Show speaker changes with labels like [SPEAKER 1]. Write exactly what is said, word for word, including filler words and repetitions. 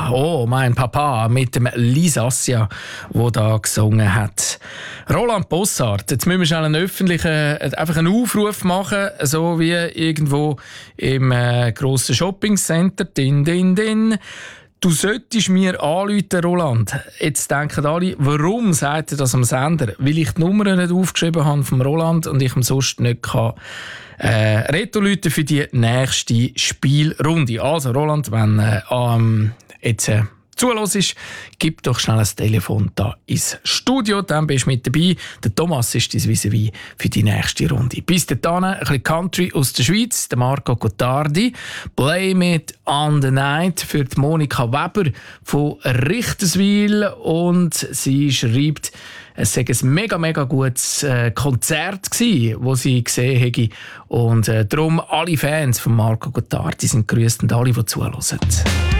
[SPEAKER 1] Papa, oh mein Papa, mit dem Lisassia, der da gesungen hat. Roland Bossart, jetzt müssen wir schnell einen öffentlichen, einfach einen Aufruf machen, so wie irgendwo im äh, grossen Shoppingcenter. Din, din, din. Du solltest mir anrufen, Roland. Jetzt denken alle, warum sagt er das am Sender? Weil ich die Nummer nicht aufgeschrieben habe vom Roland und ich ihm sonst nicht kann. Äh, Reto-Leute für die nächste Spielrunde. Also Roland, wenn äh, ähm, jetzt äh, zuhörst, gib doch schnell ein Telefon da ins Studio, dann bist du mit dabei. Der Thomas ist dein Vis-à-vis für die nächste Runde. Bis dahin ein bisschen Country aus der Schweiz, der Marco Gottardi. Blame It on the Night für die Monika Weber von Richterswil. Und sie schreibt, es sei ein mega, mega gutes äh, Konzert gsi, wo sie gesehen habe. Und äh, darum alle Fans von Marco Gottardi sind grüßt und alle, die zuhören.